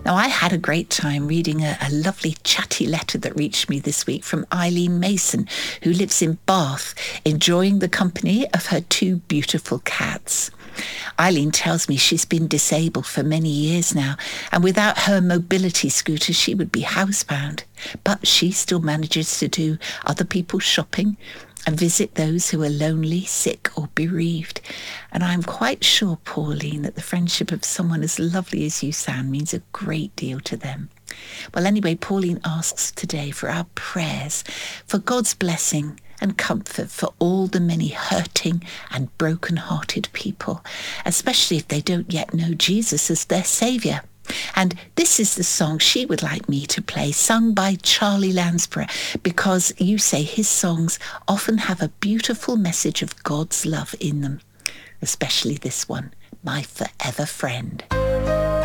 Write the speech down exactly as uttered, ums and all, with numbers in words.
Now, I had a great time reading a, a lovely chatty letter that reached me this week from Eileen Mason, who lives in Bath, enjoying the company of her two beautiful cats. Eileen tells me she's been disabled for many years now, and without her mobility scooter, she would be housebound. But she still manages to do other people's shopping and visit those who are lonely, sick or bereaved. And I'm quite sure, Pauline, that the friendship of someone as lovely as you sound means a great deal to them. Well, anyway, Pauline asks today for our prayers, for God's blessing and comfort for all the many hurting and broken-hearted people, especially if they don't yet know Jesus as their Saviour. And this is the song she would like me to play, sung by Charlie Lansborough, because you say his songs often have a beautiful message of God's love in them, especially this one, My Forever Friend.